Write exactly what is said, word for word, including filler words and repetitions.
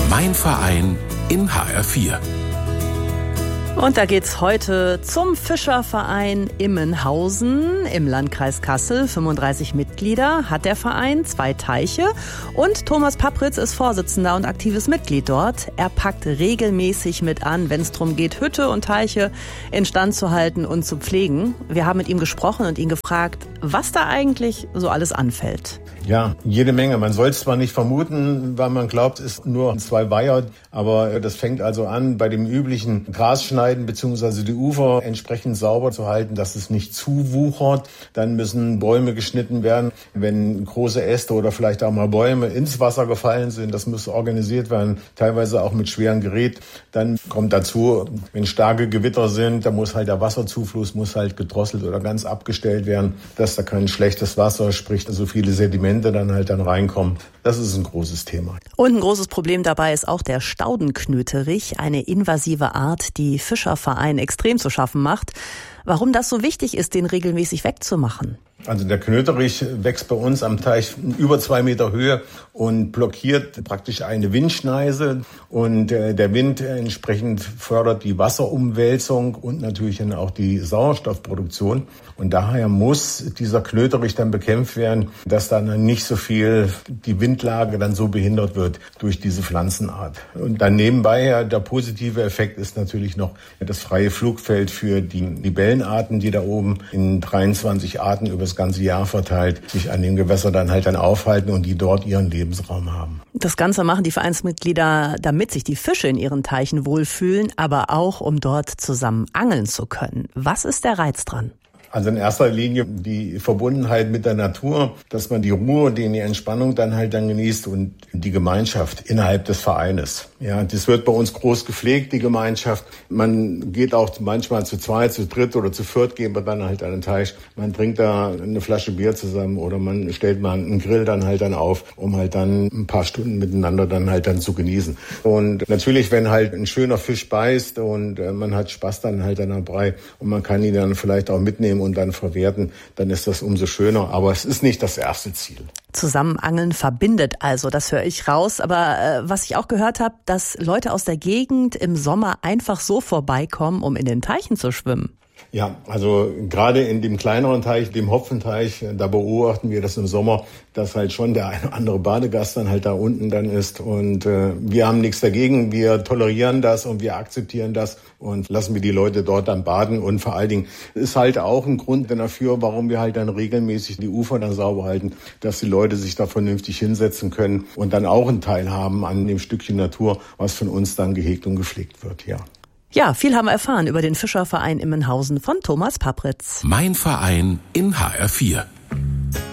Mein Verein in H R vier. Und da geht's heute zum Fischerverein Immenhausen im Landkreis Kassel. fünfunddreißig Mitglieder hat der Verein, zwei Teiche. Und Thomas Papritz ist Vorsitzender und aktives Mitglied dort. Er packt regelmäßig mit an, wenn es darum geht, Hütte und Teiche instand zu halten und zu pflegen. Wir haben mit ihm gesprochen und ihn gefragt, was da eigentlich so alles anfällt. Ja, jede Menge. Man soll es zwar nicht vermuten, weil man glaubt, es ist nur zwei Weiher, aber das fängt also an bei dem üblichen Grasschneiden bzw. die Ufer entsprechend sauber zu halten, dass es nicht zuwuchert. Dann müssen Bäume geschnitten werden, wenn große Äste oder vielleicht auch mal Bäume ins Wasser gefallen sind. Das muss organisiert werden, teilweise auch mit schwerem Gerät. Dann kommt dazu, wenn starke Gewitter sind, da muss halt der Wasserzufluss muss halt gedrosselt oder ganz abgestellt werden, dass da kein schlechtes Wasser, sprich so viele Sedimente dann halt dann reinkommen. Das ist ein großes Thema. Und ein großes Problem dabei ist auch der Staudenknöterich, eine invasive Art, die Fischerverein extrem zu schaffen macht. Warum das so wichtig ist, den regelmäßig wegzumachen? Also der Knöterich wächst bei uns am Teich über zwei Meter Höhe und blockiert praktisch eine Windschneise. Und äh, der Wind entsprechend fördert die Wasserumwälzung und natürlich dann auch die Sauerstoffproduktion. Und daher muss dieser Knöterich dann bekämpft werden, dass dann nicht so viel die Windlage dann so behindert wird durch diese Pflanzenart. Und dann nebenbei ja, der positive Effekt ist natürlich noch das freie Flugfeld für die Libellenarten, die da oben in dreiundzwanzig Arten über das ganze Jahr verteilt sich an dem Gewässer dann halt dann aufhalten und die dort ihren Lebensraum haben. Das Ganze machen die Vereinsmitglieder, damit sich die Fische in ihren Teichen wohlfühlen, aber auch, um dort zusammen angeln zu können. Was ist der Reiz dran? Also in erster Linie die Verbundenheit mit der Natur, dass man die Ruhe, die Entspannung dann halt dann genießt und die Gemeinschaft innerhalb des Vereines. Ja, das wird bei uns groß gepflegt, die Gemeinschaft. Man geht auch manchmal zu zweit, zu dritt oder zu viert gehen wir dann halt an den Teich. Man trinkt da eine Flasche Bier zusammen oder man stellt mal einen Grill dann halt dann auf, um halt dann ein paar Stunden miteinander dann halt dann zu genießen. Und natürlich, wenn halt ein schöner Fisch beißt und man hat Spaß dann halt dann dabei und man kann ihn dann vielleicht auch mitnehmen und dann verwerten, dann ist das umso schöner. Aber es ist nicht das erste Ziel. Zusammenangeln verbindet also, das höre ich raus. Aber äh, was ich auch gehört habe, dass Leute aus der Gegend im Sommer einfach so vorbeikommen, um in den Teichen zu schwimmen. Ja, also gerade in dem kleineren Teich, dem Hopfenteich, da beobachten wir das im Sommer, dass halt schon der eine oder andere Badegast dann halt da unten dann ist. Und äh, wir haben nichts dagegen, wir tolerieren das und wir akzeptieren das und lassen wir die Leute dort dann baden. Und vor allen Dingen ist halt auch ein Grund dafür, warum wir halt dann regelmäßig die Ufer dann sauber halten, dass die Leute sich da vernünftig hinsetzen können und dann auch einen Teil haben an dem Stückchen Natur, was von uns dann gehegt und gepflegt wird, ja. Ja, viel haben wir erfahren über den Fischerverein Immenhausen von Thomas Papritz. Mein Verein in H R vier.